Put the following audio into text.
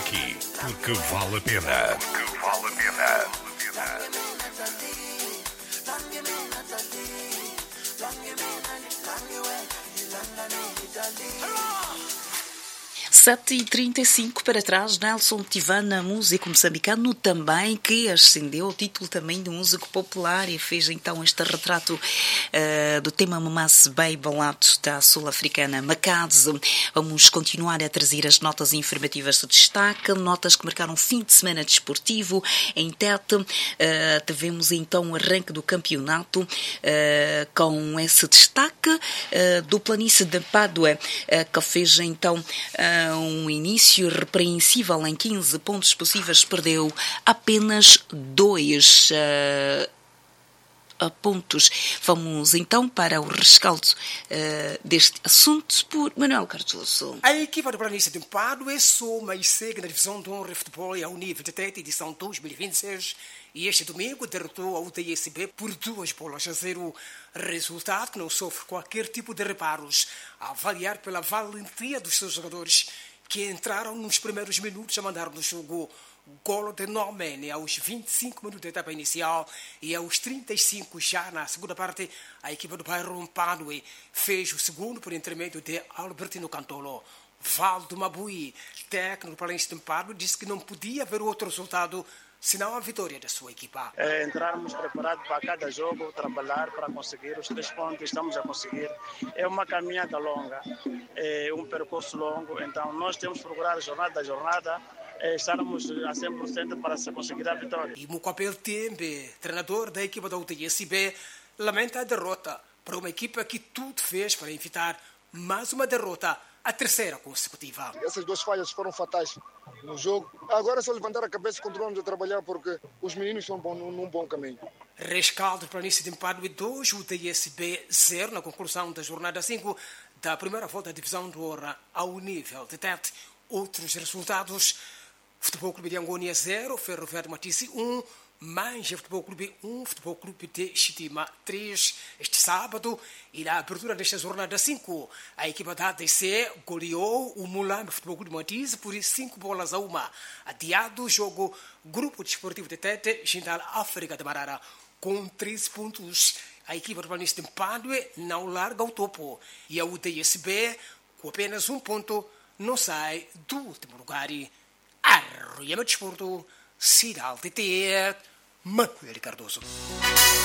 aqui, porque vale a pena. Porque vale a pena. 7h35 para trás, Nelson Tivana, músico moçambicano também, que ascendeu ao título também de músico popular e fez então este retrato do tema Mamasse Bem Balado da sul-africana Macadze. Vamos continuar a trazer as notas informativas de destaque, notas que marcaram o fim de semana desportivo. Em Tete, tivemos então o arranque do campeonato com esse destaque do Planície de Pádua, que fez então um início repreensível em 15 pontos possíveis, perdeu apenas 2 pontos. Vamos então para o rescaldo deste assunto por Manuel Cardoso. A equipa do Planície de Pádua soma e segue na divisão de honra de futebol ao nível de Tete, edição 2026, e este domingo derrotou a UTSB por 2-0, resultado que não sofre qualquer tipo de reparos, a avaliar pela valentia dos seus jogadores, que entraram nos primeiros minutos a mandar no jogo golo de Normene aos 25 minutos da etapa inicial e aos 35 já na segunda parte. A equipa do bairro Pádua fez o segundo por intermédio de Albertino Cantolo. Valdo Mabui, técnico do Planície de Pádua, disse que não podia haver outro resultado senão a vitória da sua equipa. Entrarmos preparados para cada jogo, trabalhar para conseguir os 3 pontos, estamos a conseguir. É uma caminhada longa, é um percurso longo, então nós temos que procurar jornada a jornada, estarmos a 100% para se conseguir a vitória. E Mukwapel Tembe, treinador da equipa da UTSB, lamenta a derrota para uma equipa que tudo fez para evitar mais uma derrota, a terceira consecutiva. Essas 2 falhas foram fatais no jogo. Agora é só levantar a cabeça e continuamos a trabalhar porque os meninos estão num bom caminho. Rescaldo Planície de Pádua 2, UTSB 0 na conclusão da jornada 5 da primeira volta da divisão de honra ao nível de Tete. Outros resultados: Futebol Clube de Angônia 0, Ferroviário Matisse 1, Manja Futebol Clube 1, Futebol Clube de Chitima 3. Este sábado, e na abertura desta jornada 5, a equipa da ADC goleou o Mulambe Futebol Clube de Matisse por 5-1. Adiado o jogo Grupo Desportivo de Tete, Jindal África de Marara, com 13 pontos. A equipa do Planície de Pádua não larga o topo e a UTSB, com apenas 1 ponto, não sai do último lugar. Arruiama Desporto, Cidade TT, Manuel Cardoso.